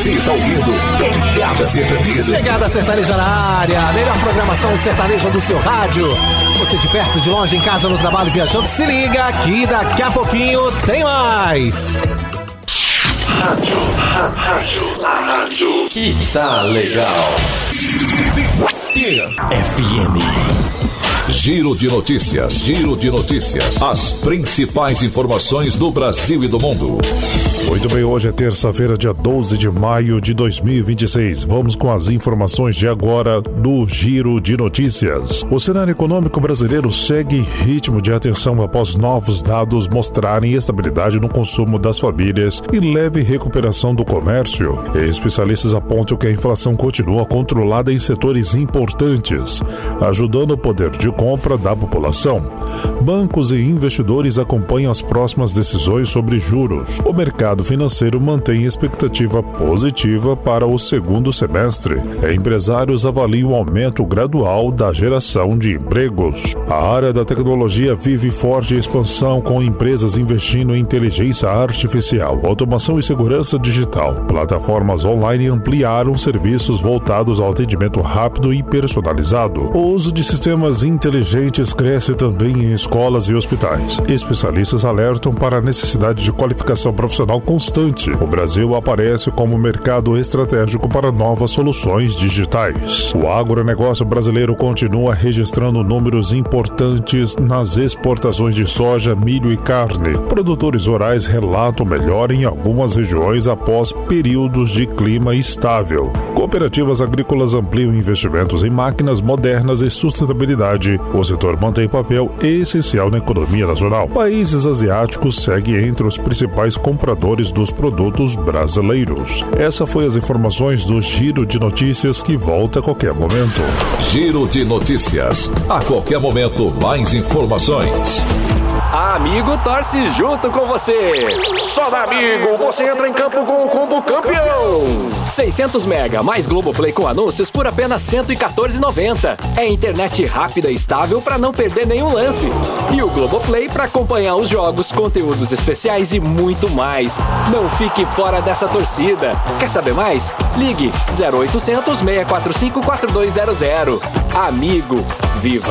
Você está ouvindo Pegada Sertaneja. Pegada Sertaneja na área, a melhor programação sertaneja do seu rádio. Você de perto, de longe, em casa, no trabalho, viajando, se liga que daqui a pouquinho tem mais. Rádio que tá legal. FM. Giro de notícias. As principais informações do Brasil e do mundo. Muito bem, hoje é terça-feira, dia 12 de maio de 2026. Vamos com as informações de agora do Giro de Notícias. O cenário econômico brasileiro segue ritmo de atenção após novos dados mostrarem estabilidade no consumo das famílias e leve recuperação do comércio. Especialistas apontam que a inflação continua controlada em setores importantes, ajudando o poder de compra da população. Bancos e investidores acompanham as próximas decisões sobre juros. O mercado financeiro mantém expectativa positiva para o segundo semestre. Empresários avaliam o aumento gradual da geração de empregos. A área da tecnologia vive forte expansão, com empresas investindo em inteligência artificial, automação e segurança digital. Plataformas online ampliaram serviços voltados ao atendimento rápido e personalizado. O uso de sistemas inteligentes cresce também em escolas e hospitais. Especialistas alertam para a necessidade de qualificação profissional constante. O Brasil aparece como mercado estratégico para novas soluções digitais. O agronegócio brasileiro continua registrando números importantes nas exportações de soja, milho e carne. Produtores rurais relatam melhora em algumas regiões após períodos de clima estável. Cooperativas agrícolas ampliam investimentos em máquinas modernas e sustentabilidade. O setor mantém papel essencial na economia nacional. Países asiáticos seguem entre os principais compradores dos produtos brasileiros. Essa foi as informações do Giro de Notícias, que volta a qualquer momento. Giro de Notícias. A qualquer momento, mais informações. A Amigo torce junto com você. Só na Amigo você entra em campo com o combo campeão. 600 mega mais Globoplay com anúncios por apenas R$ 114,90. É internet rápida e estável para não perder nenhum lance. E o Globoplay para acompanhar os jogos, conteúdos especiais e muito mais. Não fique fora dessa torcida. Quer saber mais? Ligue 0800 645 4200. Amigo, viva